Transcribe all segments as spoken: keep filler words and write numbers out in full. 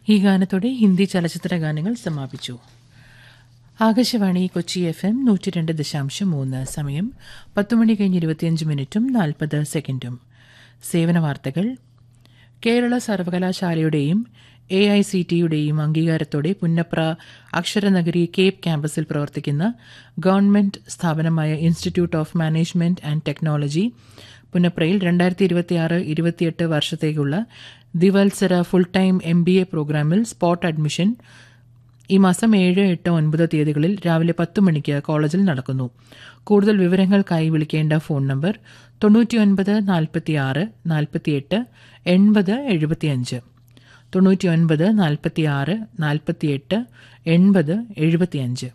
ഈ ഗാനത്തോടെ ഹിന്ദി ചലച്ചിത്ര ഗാനങ്ങൾ സമാപിച്ചു. ആകാശവാണി കൊച്ചി എഫ് എം നൂറ്റി രണ്ട് ദശാംശം മൂന്ന്. സമയം പത്തുമണി കഴിഞ്ഞ് ഇരുപത്തിയഞ്ച് മിനിറ്റും നാൽപ്പത് സെക്കൻഡും. സേവന വാർത്തകൾ. Kerala സർവകലാശാലയുടെയും A I C ടിയുടെയും അംഗീകാരത്തോടെ Punnapra അക്ഷരനഗരി Cape ക്യാമ്പസിൽ പ്രവർത്തിക്കുന്ന ഗവൺമെന്റ് സ്ഥാപനമായ institute of management and technology പുന്നപ്രയിൽ രണ്ടായിരത്തി ഇരുപത്തിയാറ് ഇരുപത്തിയെട്ട് വർഷത്തേക്കുള്ള ദ്വിവത്സര full time M B A പ്രോഗ്രാമിൽ സ്പോട്ട് അഡ്മിഷൻ ഈ മാസം ഏഴ് എട്ട് ഒൻപത് തീയതികളിൽ രാവിലെ പത്ത് മണിക്ക് കോളേജിൽ നടക്കുന്നു. കൂടുതൽ വിവരങ്ങൾക്കായി വിളിക്കേണ്ട ഫോൺ നമ്പർ തൊണ്ണൂറ്റിയൊൻപത് നാൽപ്പത്തിയാറ് നാൽപ്പത്തിയെട്ട് എൺപത് എഴുപത്തിയഞ്ച് തൊണ്ണൂറ്റിയൊൻപത് നാൽപ്പത്തിയാറ് നാൽപ്പത്തിയെട്ട് എൺപത് എഴുപത്തിയഞ്ച്.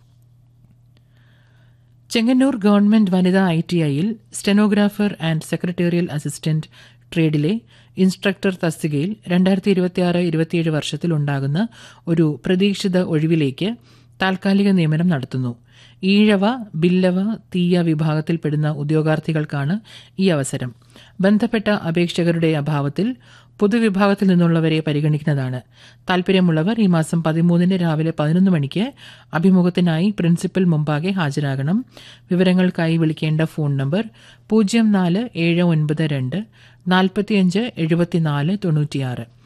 ചെങ്ങന്നൂർ ഗവൺമെന്റ് വനിതാ ഐ ടി ഐയിൽ stenographer and secretarial assistant ട്രേഡിലെ instructor തസ്തികയിൽ രണ്ടായിരത്തി ഇരുപത്തിയാറ് ഇരുപത്തിയേഴ് വർഷത്തിൽ ഉണ്ടാകുന്ന ഒരു പ്രതീക്ഷിത ഒഴിവിലേക്ക് താൽക്കാലിക നിയമനം നടത്തുന്നു. ഈഴവ, ബില്ലവ, തീയ വിഭാഗത്തിൽപ്പെടുന്ന ഉദ്യോഗാർത്ഥികൾക്കാണ് ഈ അവസരം. ബന്ധപ്പെട്ട അപേക്ഷകരുടെ അഭാവത്തിൽ പൊതുവിഭാഗത്തിൽ നിന്നുള്ളവരെ പരിഗണിക്കുന്നതാണ്. താൽപര്യമുള്ളവർ ഈ മാസം പതിമൂന്നിന് രാവിലെ പതിനൊന്ന് മണിക്ക് അഭിമുഖത്തിനായി പ്രിൻസിപ്പൽ മുമ്പാകെ ഹാജരാകണം. വിവരങ്ങൾക്കായി വിളിക്കേണ്ട ഫോൺ നമ്പർ പൂജ്യം നാല് ഏഴ് ഒൻപത് രണ്ട് നാൽപ്പത്തിയഞ്ച് എഴുപത്തിനാല് തൊണ്ണൂറ്റിയാറ്